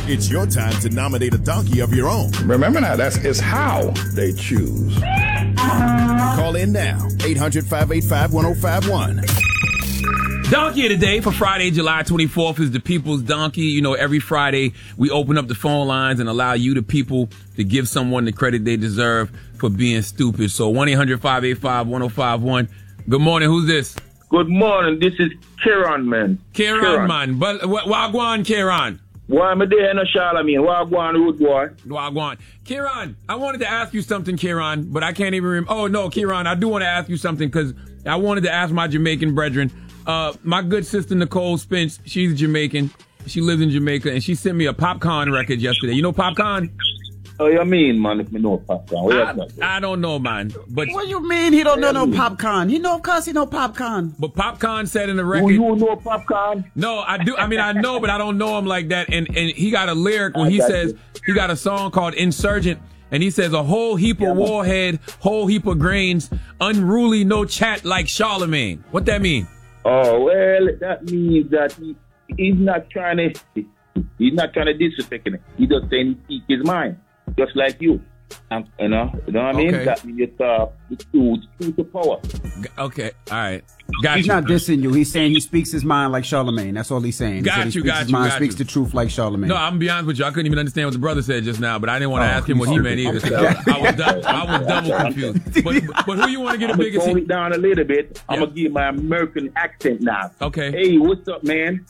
It's your time to nominate a donkey of your own. Remember now, it's how they choose. Call in now, 800-585-1051. Donkey of the day for Friday, July 24th is the People's Donkey. You know, every Friday we open up the phone lines and allow you, the people, to give someone the credit they deserve for being stupid. So 1-800-585-1051. Good morning. Who's this? Good morning. This is Kieran, man. Kieran, man. But Wagwan, Kieran. Why am I there in a Charlemagne? Wagwan, rude boy. Wagwan. Kieran, I wanted to ask you something, Kieran, but I can't even remember. Oh, no, Kieran, I do want to ask you something because I wanted to ask my Jamaican brethren. My good sister, Nicole Spence, she's Jamaican. She lives in Jamaica, and she sent me a Popcorn record yesterday. You know Popcorn? Oh, you mean, man, if me know Popcorn? I don't know, man. But what do you mean he don't know no Popcorn? He know, of course he know Popcorn. But Popcorn said in the record... You know Popcorn? No, I do. I mean, I know, but I don't know him like that. And he got a lyric when he says... He got a song called Insurgent, and he says, a whole heap of warhead, whole heap of grains, unruly, no chat like Charlemagne. What that mean? Oh, well, that means that he's not trying to disrespect him. He just saying he speaks his mind, just like you. You know what I mean? Okay. That means it's true to power. Okay, all right. Got He's you. not dissing you. He's saying he speaks his mind like Charlemagne. That's all he's saying. Got you. Speaks the truth like Charlemagne. No, I'm gonna be honest with you. I couldn't even understand what the brother said just now, but I didn't want to ask him what he meant either. So I was double confused. But who you want to get the biggest? Tone it down a little bit. I'm gonna give my American accent now. Okay. Hey, what's up, man?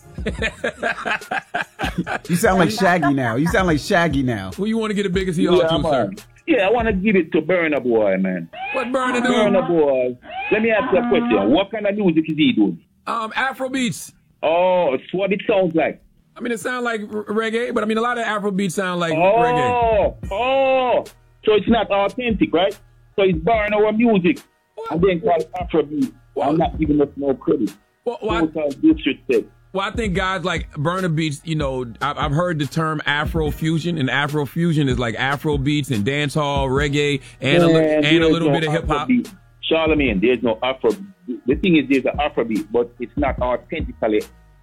You sound like Shaggy now. Who you want to get the biggest hee-haw to, sir? Yeah, I want to give it to Burna Boy, man. What Burna do? Burna Boy. Let me ask you a question. What kind of music is he doing? Afro beats. Oh, it's what it sounds like. I mean, it sounds like reggae, but I mean, a lot of Afro beats sound like reggae. Oh, so it's not authentic, right? So it's born our music, and then called Afro beat. I'm not giving us no credit. Total disrespect. Well, I think guys like Burna Beats, you know, I've heard the term Afro fusion, and Afro fusion is like Afro beats and dancehall, reggae, and a little bit of hip hop. Charlemagne, there's no Afro. The thing is, there's an Afro beat, but it's not authentically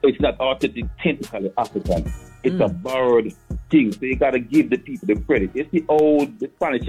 African. It's a borrowed thing, so you gotta give the people the credit. It's the old Spanish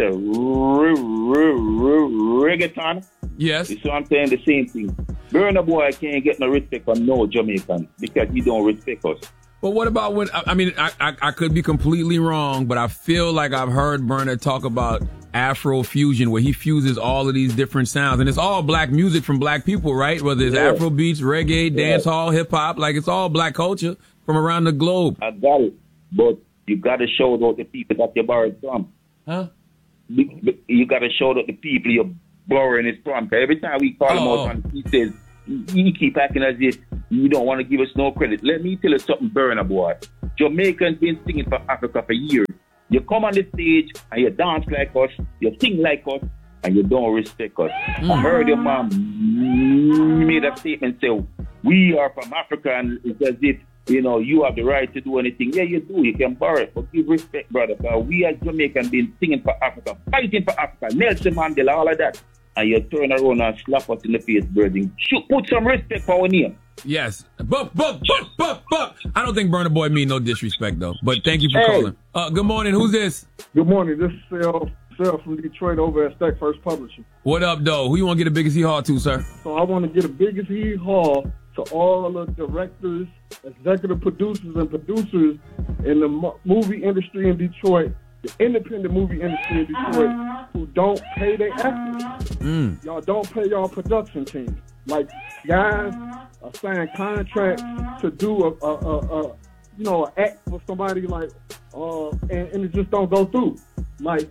reggaeton. Yes. You see what I'm saying? The same thing. Burna Boy can't get no respect from no Jamaican because he don't respect us. But what about when, I mean, I could be completely wrong, but I feel like I've heard Burna talk about Afro fusion, where he fuses all of these different sounds, and it's all black music from black people, right? Whether it's Afro beats, reggae, dancehall, hip hop, like it's all black culture from around the globe. I got it, but you got to show those the people that you borrowed from. Huh? You got to show that the people you're borrowing it from. Every time we call him out, he says he keep acting as if you don't want to give us no credit. Let me tell you something, Burna Boy. Jamaicans been singing for Africa for years. You come on the stage and you dance like us, you sing like us, and you don't respect us. I heard your mom made a statement say, we are from Africa, and it's as if, you know, you have the right to do anything. Yeah, you do. You can borrow it, but give respect, brother. Because we as Jamaicans been singing for Africa, fighting for Africa, Nelson Mandela, all of that. And you turn around and slap us in the face, birding. Put some respect for our name. Yes. Buck. I don't think Burna Boy mean no disrespect, though. But thank you for calling. Good morning. Who's this? Good morning. This is Sal from Detroit over at Stack First Publishing. What up, though? Who you want to get the biggest hee-haw to, sir? So I want to get the biggest hee-haw to all the directors, executive producers, and producers in the movie industry in Detroit, the independent movie industry in Detroit, who don't pay their actors. Y'all don't pay y'all production team. Like, guys are signing contracts to do a act for somebody, like, and it just don't go through. Like,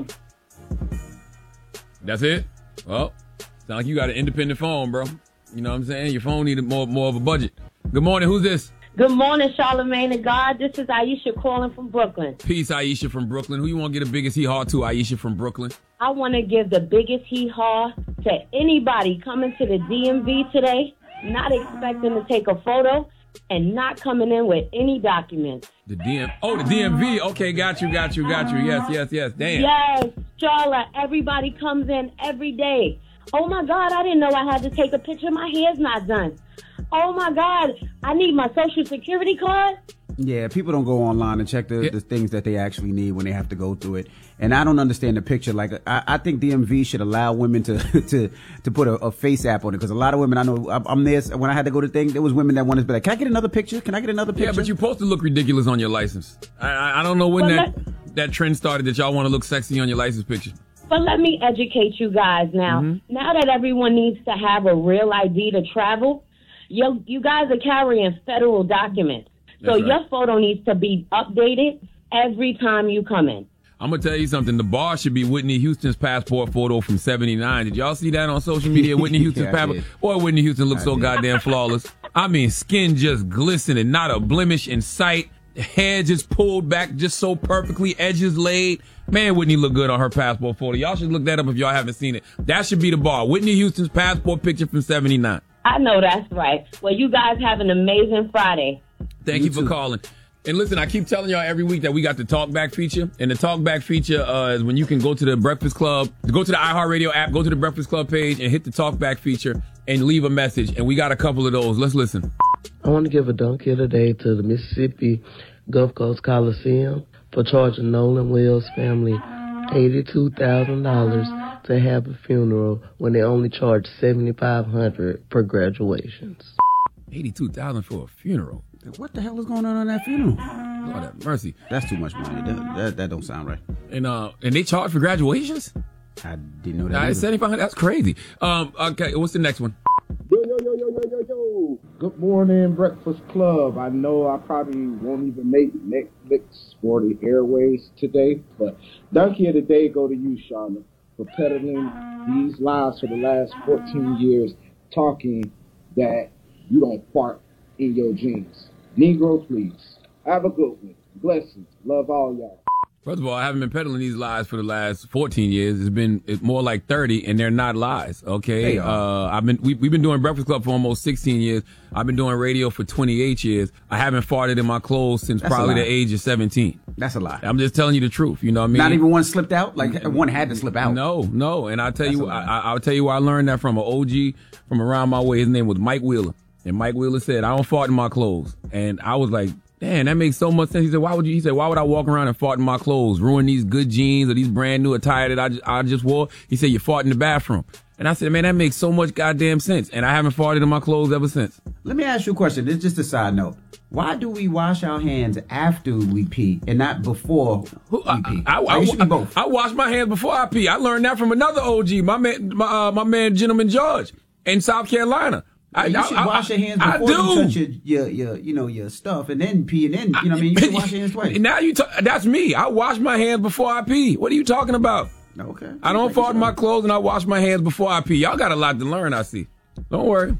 That's it? Well, sound like you got an independent phone, bro. You know what I'm saying? Your phone needed more of a budget. Good morning. Who's this? Good morning, Charlemagne and God. This is Aisha calling from Brooklyn. Peace, Aisha from Brooklyn. Who you want to get the biggest hee-haw to, Aisha from Brooklyn? I want to give the biggest hee-haw to anybody coming to the DMV today, not expecting to take a photo and not coming in with any documents. The DMV. Okay, got you. Yes. Damn. Yes, Charlotte, everybody comes in every day. Oh, my God, I didn't know I had to take a picture. My hair's not done. Oh, my God, I need my Social Security card. Yeah, people don't go online and check the things that they actually need when they have to go through it. And I don't understand the picture. Like, I think DMV should allow women to put a face app on it, because a lot of women, I know, I'm there, when I had to go to thing, there was women that wanted to be like, can I get another picture? Can I get another picture? Yeah, but you're supposed to look ridiculous on your license. I don't know when that trend started that y'all want to look sexy on your license picture. But let me educate you guys now. Mm-hmm. Now that everyone needs to have a real ID to travel, you guys are carrying federal documents. So your photo needs to be updated every time you come in. I'm going to tell you something. The bar should be Whitney Houston's passport photo from 79. Did y'all see that on social media? Whitney Houston's passport. Boy, Whitney Houston looks so goddamn flawless. I mean, skin just glistening, not a blemish in sight. Hair just pulled back just so perfectly, edges laid. Man, Whitney look good on her passport photo. Y'all should look that up if y'all haven't seen it. That should be the bar. Whitney Houston's passport picture from 79. I know that's right. Well, you guys have an amazing Friday. Thank you for calling. And listen, I keep telling y'all every week that we got the Talk Back feature. And the Talk Back feature is when you can go to the Breakfast Club, go to the iHeartRadio app, go to the Breakfast Club page, and hit the Talk Back feature and leave a message. And we got a couple of those. Let's listen. I want to give a dunk here today to the Mississippi Gulf Coast Coliseum for charging Nolan Wells' family $82,000 to have a funeral when they only charge $7,500 per graduations. $82,000 for a funeral. What the hell is going on that funeral? Lord have mercy. That's too much money. That don't sound right. And they charge for graduations? I didn't know that. $7,500. That's crazy. Okay, what's the next one? Yo. Good morning, Breakfast Club. I know I probably won't even make Netflix for the airways today, but Donkey of the Day go to you, Charlotte, for peddling these lies for the last 14 years, talking that you don't fart in your jeans. Negro, please. Have a good one. Blessings. Love all y'all. First of all, I haven't been peddling these lies for the last 14 years. It's more like 30, and they're not lies. Okay, we've been doing Breakfast Club for almost 16 years. I've been doing radio for 28 years. I haven't farted in my clothes since probably the age of 17. That's a lie. I'm just telling you the truth. You know what I mean? Not even one slipped out. Like one had to slip out. No. And I'll tell you where I learned that from an OG from around my way. His name was Mike Wheeler, and Mike Wheeler said, "I don't fart in my clothes," and I was like, damn, that makes so much sense. He said, why would I walk around and fart in my clothes, ruin these good jeans or these brand new attire that I just wore? He said, you fart in the bathroom. And I said, man, that makes so much goddamn sense. And I haven't farted in my clothes ever since. Let me ask you a question. This is just a side note. Why do we wash our hands after we pee and not before we pee? It should be both. I wash my hands before I pee. I learned that from another OG, my man, Gentleman George in South Carolina. You should wash your hands before you touch your stuff, and then pee, and then you know what I mean. You should wash your hands twice. Now that's me. I wash my hands before I pee. What are you talking about? Okay. I don't fart in my clothes, and I wash my hands before I pee. Y'all got a lot to learn. I see. Don't worry.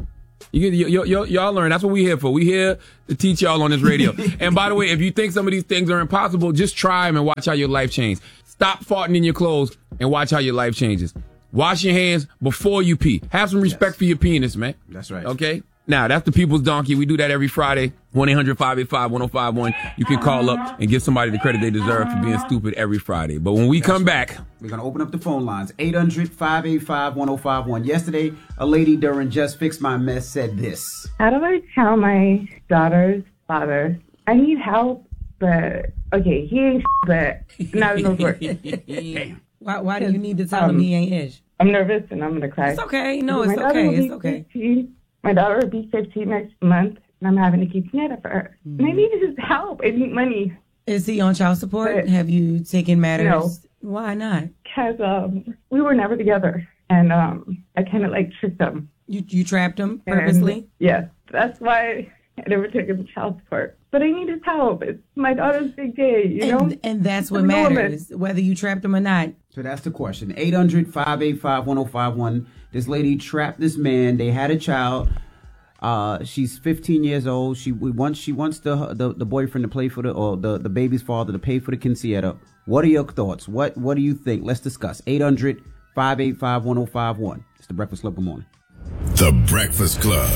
Y'all learn. That's what we here for. We here to teach y'all on this radio. And by the way, if you think some of these things are impossible, just try them and watch how your life changes. Stop farting in your clothes and watch how your life changes. Wash your hands before you pee. Have some respect for your penis, man. That's right. Okay? Now, that's the People's Donkey. We do that every Friday. 1-800-585-1051. You can call up and give somebody the credit they deserve for being stupid every Friday. But when we come back, we're going to open up the phone lines. 800-585-1051. Yesterday, a lady during Just Fix My Mess said this. How do I tell my daughter's father, I need help, but, okay, he ain't but not enough work. Damn. Why do you need to tell him he ain't ish? I'm nervous and I'm going to cry. It's okay. No, it's okay. It's okay. 15. My daughter will be 15 next month, and I'm having to keep Netta for her. Mm-hmm. And I need his help. I need money. Is he on child support? But have you taken matters? No. Why not? Because we were never together, and I kind of like tricked him. You trapped him purposely? Yes. That's why I never took him to child support. But I need his help. It's my daughter's big day, you know? And that's what matters, whether you trapped him or not. So that's the question. 800-585-1051. This lady trapped this man. They had a child. She's 15 years old. She wants the boyfriend to play for the baby's father to pay for the quinceañera. What are your thoughts? What do you think? Let's discuss. 800-585-1051. It's the Breakfast Club. Good morning. The Breakfast Club.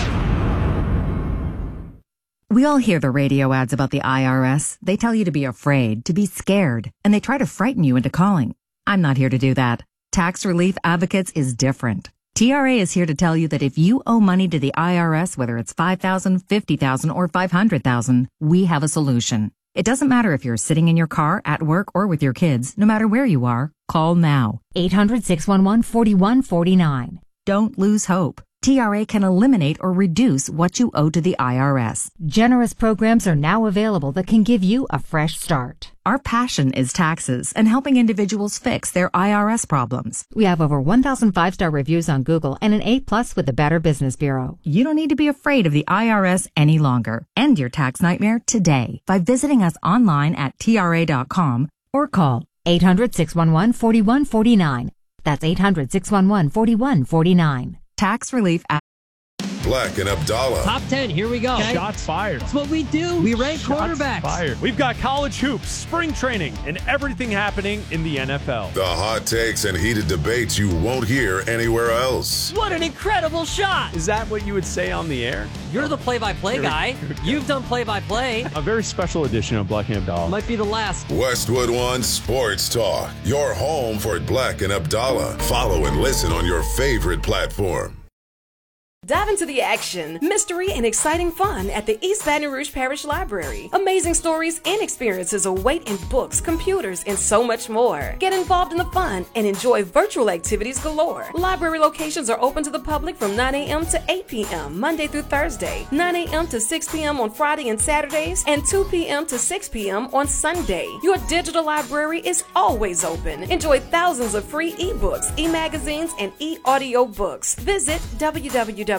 We all hear the radio ads about the IRS. They tell you to be afraid, to be scared, and they try to frighten you into calling. I'm not here to do that. Tax Relief Advocates is different. TRA is here to tell you that if you owe money to the IRS, whether it's $5,000, $50,000, or $500,000, we have a solution. It doesn't matter if you're sitting in your car, at work, or with your kids. No matter where you are, call now. 800-611-4149. Don't lose hope. TRA can eliminate or reduce what you owe to the IRS. Generous programs are now available that can give you a fresh start. Our passion is taxes and helping individuals fix their IRS problems. We have over 1,000 5-star reviews on Google and an A+ with the Better Business Bureau. You don't need to be afraid of the IRS any longer. End your tax nightmare today by visiting us online at TRA.com or call 800-611-4149. That's 800-611-4149. Tax relief at Black and Abdallah. Top 10, here we go. Okay. Shots fired. That's what we do. We rank quarterbacks. Fired. We've got college hoops, spring training, and everything happening in the NFL. The hot takes and heated debates you won't hear anywhere else. What an incredible shot. Is that what you would say on the air? You're the play-by-play guy. You've done play-by-play. A very special edition of Black and Abdallah. Might be the last. Westwood One Sports Talk. Your home for Black and Abdallah. Follow and listen on your favorite platform. Dive into the action, mystery, and exciting fun at the East Baton Rouge Parish Library. Amazing stories and experiences await in books, computers, and so much more. Get involved in the fun and enjoy virtual activities galore. Library locations are open to the public from 9 a.m. to 8 p.m. Monday through Thursday, 9 a.m. to 6 p.m. on Friday and Saturdays, and 2 p.m. to 6 p.m. on Sunday. Your digital library is always open. Enjoy thousands of free ebooks, e-magazines, and e-audio books. Visit www.ebrpl.com.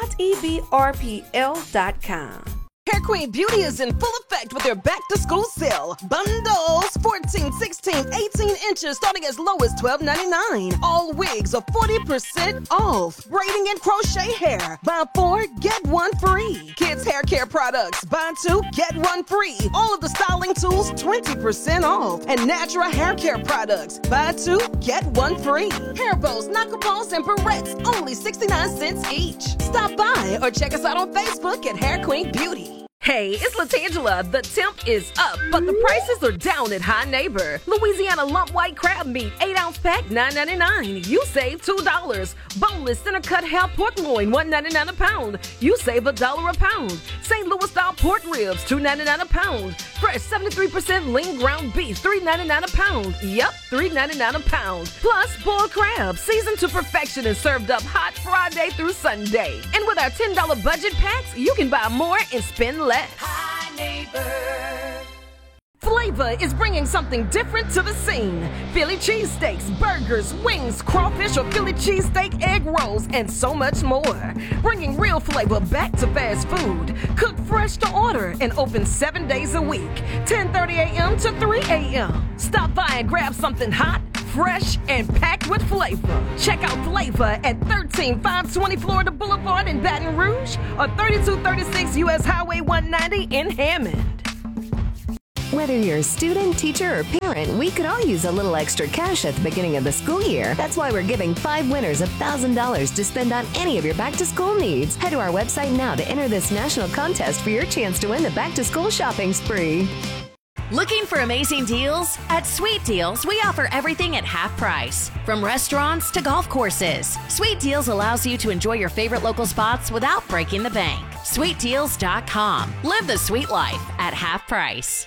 Hair Queen Beauty is in full effect with their back-to-school sale. Bundles 14, 16, 18 inches starting as low as $12.99. All wigs are 40% off. Braiding and crochet hair. Buy 4, get 1 free. Kids hair care products. Buy 2, get 1 free. All of the styling tools 20% off. And natural hair care products. Buy 2, get 1 free. Hair bows, knuckleballs, and barrettes only 69 cents each. Stop by or check us out on Facebook at Hair Queen Beauty. Hey, it's LaTangela. The temp is up, but the prices are down at High Neighbor. Louisiana lump white crab meat, 8-ounce pack, $9.99. You save $2. Boneless center cut half pork loin, $1.99 a pound. You save $1 a pound. St. Louis style pork ribs, $2.99 a pound. Fresh 73% lean ground beef, $3.99 a pound. Yep, $3.99 a pound. Plus boiled crab, seasoned to perfection and served up hot Friday through Sunday. And with our $10 budget packs, you can buy more and spend less. High Neighbor. Flavor is bringing something different to the scene. Philly cheesesteaks, burgers, wings, crawfish or Philly cheesesteak egg rolls, and so much more. Bringing real flavor back to fast food. Cooked fresh to order and open 7 days a week. 10:30 a.m. to 3 a.m. Stop by and grab something hot, fresh, and packed with flavor. Check out Flavor at 13520 Florida Boulevard in Baton Rouge or 3236 U.S. Highway 190 in Hammond. Whether you're a student, teacher, or parent, we could all use a little extra cash at the beginning of the school year. That's why we're giving 5 winners $1,000 to spend on any of your back-to-school needs. Head to our website now to enter this national contest for your chance to win the back-to-school shopping spree. Looking for amazing deals? At Sweet Deals, we offer everything at half price. From restaurants to golf courses, Sweet Deals allows you to enjoy your favorite local spots without breaking the bank. SweetDeals.com. Live the sweet life at half price.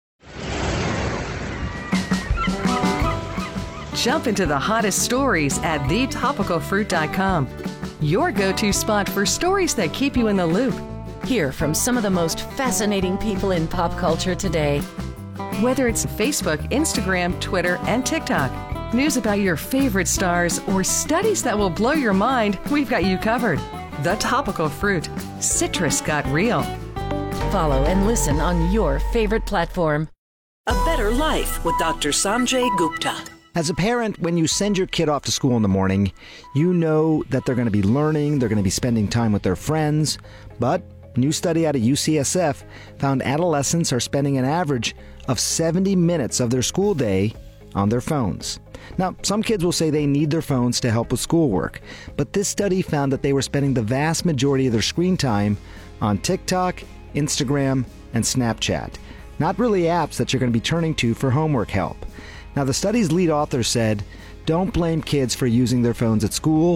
Jump into the hottest stories at thetopicalfruit.com. Your go-to spot for stories that keep you in the loop. Hear from some of the most fascinating people in pop culture today. Whether it's Facebook, Instagram, Twitter, and TikTok, news about your favorite stars, or studies that will blow your mind, we've got you covered. The Topical Fruit. Citrus got real. Follow and listen on your favorite platform. A Better Life with Dr. Sanjay Gupta. As a parent, when you send your kid off to school in the morning, you know that they're going to be learning, they're going to be spending time with their friends. But a new study out of UCSF found adolescents are spending an average of 70 minutes of their school day on their phones. Now, some kids will say they need their phones to help with schoolwork, but this study found that they were spending the vast majority of their screen time on TikTok, Instagram, and Snapchat. Not really apps that you're going to be turning to for homework help. Now, the study's lead author said, "Don't blame kids for using their phones at school.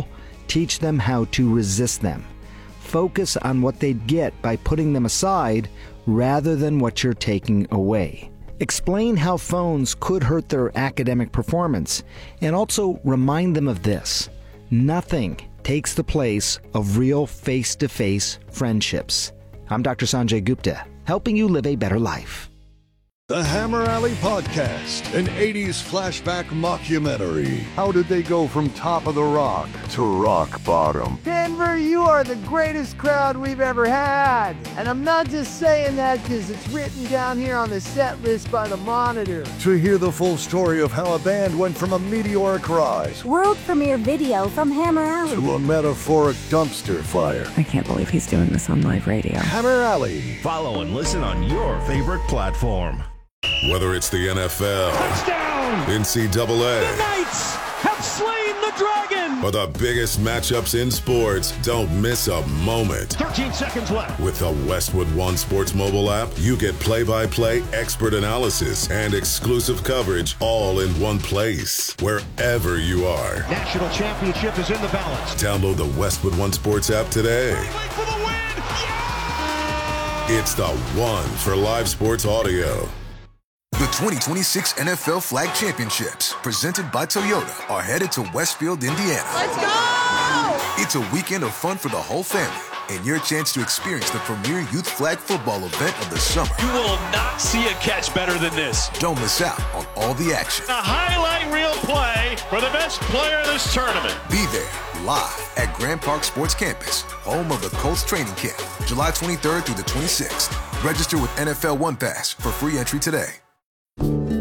Teach them how to resist them. Focus on what they'd get by putting them aside rather than what you're taking away. Explain how phones could hurt their academic performance, and also remind them of this: nothing takes the place of real face-to-face friendships. I'm Dr. Sanjay Gupta, helping you live a better life. The Hammer Alley Podcast, an 80s flashback mockumentary. How did they go from top of the rock to rock bottom? Denver, you are the greatest crowd we've ever had. And I'm not just saying that because it's written down here on the set list by the Monitor. To hear the full story of how a band went from a meteoric rise, world premiere video from Hammer Alley, to a metaphoric dumpster fire. I can't believe he's doing this on live radio. Hammer Alley. Follow and listen on your favorite platform. Whether it's the NFL, touchdown, NCAA, the Knights have slain the dragon, or the biggest matchups in sports, don't miss a moment. 13 seconds left. With the Westwood One Sports mobile app, you get play-by-play, expert analysis, and exclusive coverage all in one place, wherever you are. National championship is in the balance. Download the Westwood One Sports app today. For the win. Yeah! It's the one for live sports audio. The 2026 NFL Flag Championships, presented by Toyota, are headed to Westfield, Indiana. Let's go! It's a weekend of fun for the whole family and your chance to experience the premier youth flag football event of the summer. You will not see a catch better than this. Don't miss out on all the action. A highlight reel play for the best player in this tournament. Be there, live at Grand Park Sports Campus, home of the Colts training camp, July 23rd through the 26th. Register with NFL One Pass for free entry today.